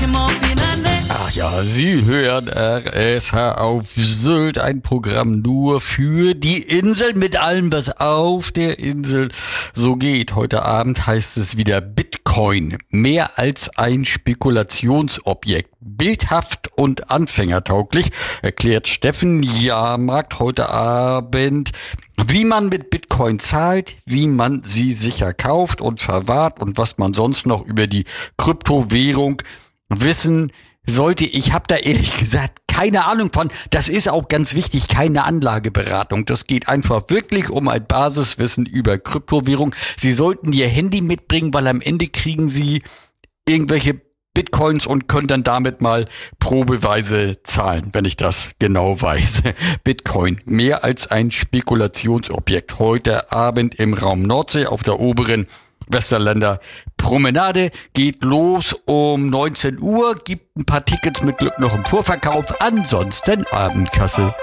Ach ja, Sie hören RSH auf Sylt, ein Programm nur für die Insel mit allem, was auf der Insel so geht. Heute Abend heißt es wieder Bitcoin, mehr als ein Spekulationsobjekt. Bildhaft und anfängertauglich, erklärt Steffen Jahrmarkt heute Abend, wie man mit Bitcoin zahlt, wie man sie sicher kauft und verwahrt und was man sonst noch über die Kryptowährung wissen sollte. Ich habe da ehrlich gesagt keine Ahnung von. Das ist auch ganz wichtig, keine Anlageberatung. Das geht einfach wirklich um ein Basiswissen über Kryptowährung. Sie sollten Ihr Handy mitbringen, weil am Ende kriegen Sie irgendwelche Bitcoins und können dann damit mal probeweise zahlen, wenn ich das genau weiß. Bitcoin, mehr als ein Spekulationsobjekt. Heute Abend im Raum Nordsee auf der oberen Westerländer Promenade, geht los um 19 Uhr, gibt ein paar Tickets mit Glück noch im Vorverkauf, ansonsten Abendkasse.